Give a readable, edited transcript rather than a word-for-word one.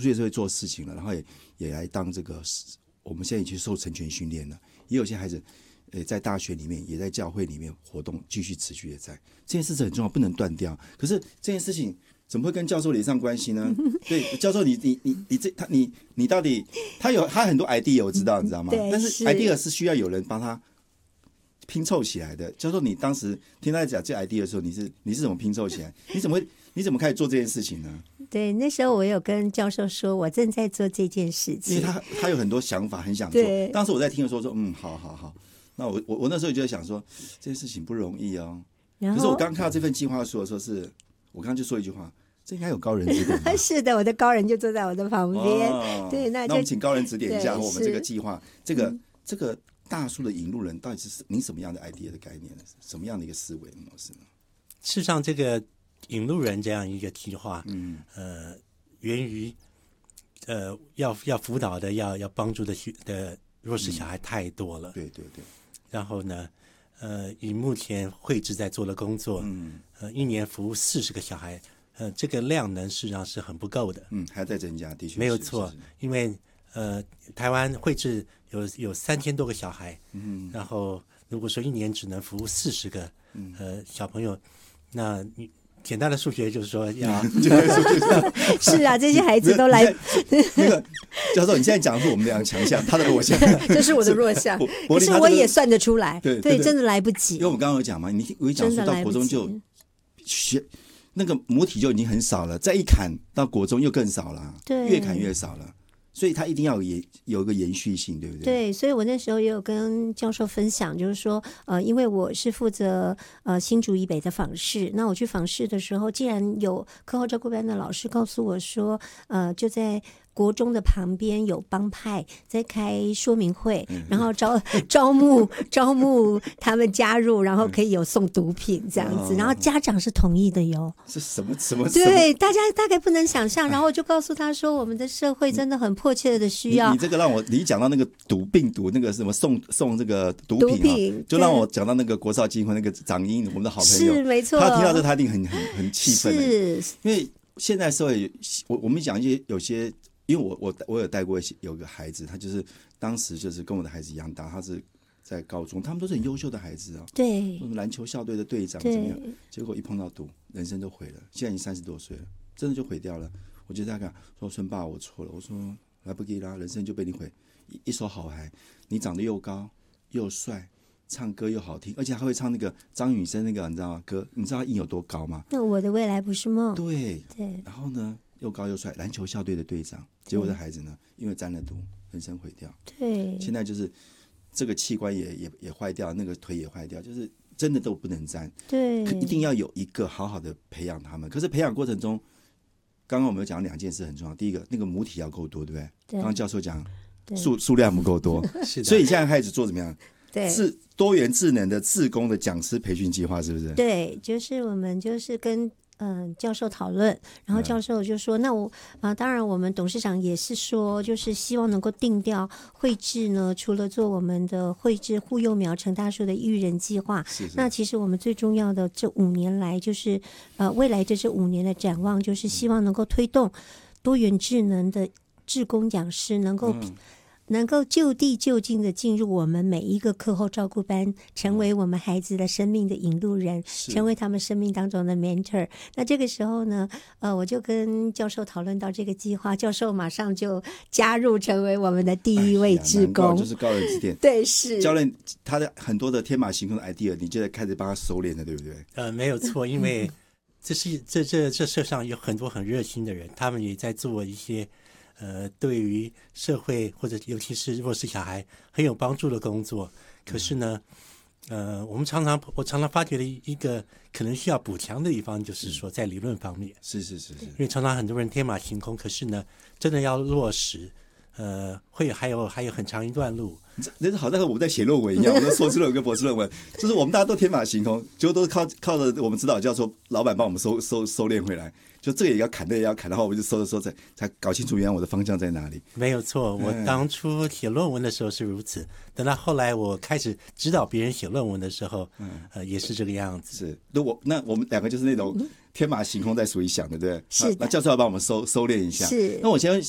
出去社会做事情了，然后也来当这个，我们现在已经受成全训练了，也有些孩子。在大学里面，也在教会里面活动，继续持续的在这件事情很重要，不能断掉。可是这件事情怎么会跟教授连上关系呢？对，教授你到底他很多 idea 我知道，你知道吗？但是 idea 是需要有人帮他拼凑起来的。教授，你当时听他讲这 idea 的时候，你是怎么拼凑起来？你怎么开始做这件事情呢？ 对，那时候我有跟教授说，我正在做这件事情， 因为他有很多想法，很想做。当时我在听的时候说，好。那我那时候就在想说，这件事情不容易哦。可是我刚看到这份计划书的时候，我刚刚就说一句话，这应该有高人指点吧。 是的，我的高人就坐在我的旁边。对，那我们请高人指点一下我们这个计划，这个大树的引路人到底是您什么样的 idea 的概念呢？什么样的一个思维模式呢？ 事实上，这个引路人这样一个计划，源于要辅导的要帮助的弱势小孩太多了。 对。 然后呢，以目前慧智在做的工作，一年服务40个小孩，这个量能事实上是很不够的。 还在增加，的确没有错。因为台湾慧智有3000多个小孩，然后如果说一年只能服务40个小朋友，那你简单的数学就是说要是啊，这些孩子都来。 那个教授，你现在讲的是我们两个强项，他的弱项， 这是我的弱项。可是我也算得出来，对，真的来不及。 因为我们刚刚有讲嘛，我一讲说到国中就学那个母体就已经很少了，再一砍到国中又更少了， 对， 越砍越少了。所以它一定要有一个延续性，对不对？ 对，所以我那时候也有跟教授分享，就是说，因为我是负责新竹以北的访视，那我去访视的时候，既然有课后照顾班的老师告诉我说，就在国中的旁边有帮派在开说明会，然后招募他们加入，然后可以有送毒品这样子，然后家长是同意的哟。 是什么？ 对，大家大概不能想象。然后我就告诉他说，我们的社会真的很迫切的需要。 你这个让我，你讲到那个病毒那个什么送这个毒品，就让我讲到那个国少金婚那个长英，我们的好朋友， 是没错。 他听到这他一定很气愤， 是因为现在社会我们讲有些。因为我有带过有个孩子，他就是当时就是跟我的孩子一样大，他是在高中，他们都是很优秀的孩子啊。 对， 篮球校队的队长怎么样？结果一碰到毒，人生都毁了。现在已经30多岁了，真的就毁掉了。我就在讲说，孙爸，我错了。我说来不及啦，人生就被你毁。一手好孩，你长得又高又帅，唱歌又好听，而且还会唱那个张雨生那个你知道吗歌？你知道他音有多高吗？ 那我的未来不是梦。对。 然后呢？又高又帅，篮球校队的队长，结果这孩子呢，因为沾了毒，人生毁掉。 对， 现在就是这个器官也坏掉，那个腿也坏掉，就是真的都不能沾。 对， 一定要有一个好好的培养他们。可是培养过程中，刚刚我们有讲2件事很重要，第一个，那个母体要够多，对不对？刚刚教授讲数量不够多，所以你现在开始做怎么样？ 对， 是多元智能的志工的讲师培训计划，是不是？ 对，就是我们就是跟教授讨论，然后教授就说，那我当然我们董事长也是说，就是希望能够定调慧智呢，除了做我们的慧智护幼苗成大树的育人计划，那其实我们最重要的这5年来，就是未来这5年的展望，就是希望能够推动多元智能的志工讲师能够就地就近的进入我们每一个课后照顾班，成为我们孩子的生命的引路人，成为他们生命当中的 mentor。那这个时候呢，我就跟教授讨论到这个计划，教授马上就加入成为我们的第一位志工， 就是高人指点。 对，是教练他的很多的天马行空的 idea， 你就在开始帮他收敛了，对不对？ 没有错，因为这社上有很多很热心的人，他们也在做一些。对于社会或者尤其是弱势小孩很有帮助的工作，可是呢，我常常发觉的一个可能需要补强的地方，就是说在理论方面， 是， 因为常常很多人天马行空，可是呢，真的要落实，还有很长一段路。 那好像我们在写论文一样，我们硕士论文跟博士论文，就是我们大家都天马行空，结果都是靠着我们指导教授、老板帮我们收敛回来。就这个也要砍，那也要砍，然后我们就收才搞清楚原来我的方向在哪里。 没有错，我当初写论文的时候是如此，等到后来我开始指导别人写论文的时候，也是这个样子。 是，那我们2个就是那种天马行空在属于想的，对不对？ 是的。 那教授要帮我们收敛一下。 是。 那我先